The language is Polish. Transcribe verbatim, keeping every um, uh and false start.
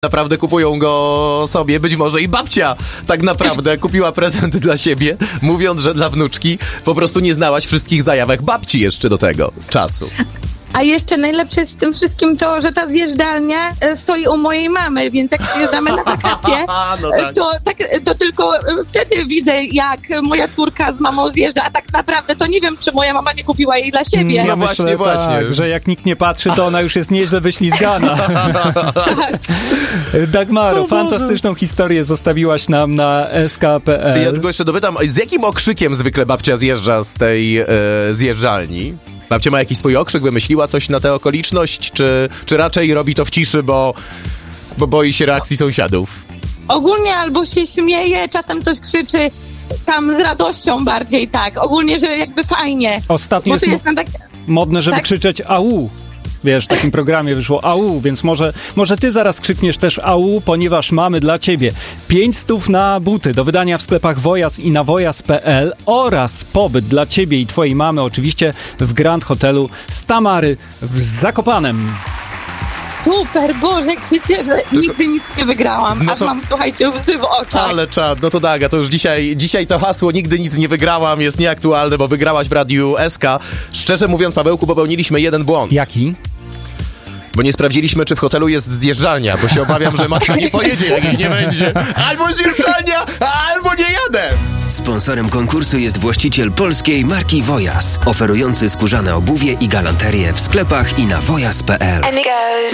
naprawdę kupują go sobie, być może i babcia tak naprawdę kupiła prezent dla siebie, mówiąc, że dla wnuczki po prostu nie znałaś wszystkich zajawek babci jeszcze do tego czasu. A jeszcze najlepsze jest w tym wszystkim to, że ta zjeżdżalnia e, stoi u mojej mamy, więc jak przyjeżdżamy na wakacje, no tak. to, tak, to tylko wtedy widzę, jak moja córka z mamą zjeżdża, a tak naprawdę to nie wiem, czy moja mama nie kupiła jej dla siebie. Ja No myślę, właśnie, właśnie. Tak, że jak nikt nie patrzy, to ona już jest nieźle wyślizgana. Tak. Dagmaro, fantastyczną historię zostawiłaś nam na s k kropka p l. Ja tylko jeszcze dopytam, z jakim okrzykiem zwykle babcia zjeżdża z tej e, zjeżdżalni? Babcia ma jakiś swój okrzyk, wymyśliła coś na tę okoliczność, czy, czy raczej robi to w ciszy, bo, bo boi się reakcji sąsiadów? Ogólnie albo się śmieje, czasem coś krzyczy, tam z radością bardziej, tak. Ogólnie, że jakby fajnie. Ostatnio Bo jest to mo- jest na tak... modne, żeby tak? krzyczeć au. Wiesz, w takim programie wyszło au, więc może, może ty zaraz krzykniesz też au, ponieważ mamy dla ciebie pięć stów na buty do wydania w sklepach Wojas i na wojas kropka p l oraz pobyt dla ciebie i twojej mamy oczywiście w Grand Hotelu z Tamary w Zakopanem. Super, Boże, jak się cieszę. Nigdy nic nie wygrałam, No aż to- mam, słuchajcie, łzy w oczach. Ale czad, no to Daga, to już dzisiaj, dzisiaj to hasło nigdy nic nie wygrałam jest nieaktualne, bo wygrałaś w Radiu S K. Szczerze mówiąc, Pawełku, popełniliśmy jeden błąd. Jaki? Bo nie sprawdziliśmy, czy w hotelu jest zjeżdżalnia, bo się obawiam, że matka nie pojedzie, jak jej nie będzie. Albo zjeżdżalnia, albo nie jadę! Sponsorem konkursu jest właściciel polskiej marki Wojas, oferujący skórzane obuwie i galanterię w sklepach i na wojas kropka p l.